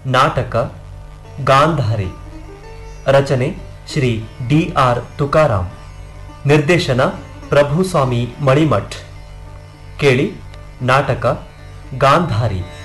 ನಾಟಕ ಗಾಂಧಾರಿ. ರಚನೆ ಶ್ರೀ ಡಿ.ಆರ್. ತುಕಾರಾಮ್. ನಿರ್ದೇಶನ ಪ್ರಭುಸ್ವಾಮಿ ಮಳಿಮಠ್. ಕೇಳಿ ನಾಟಕ ಗಾಂಧಾರಿ.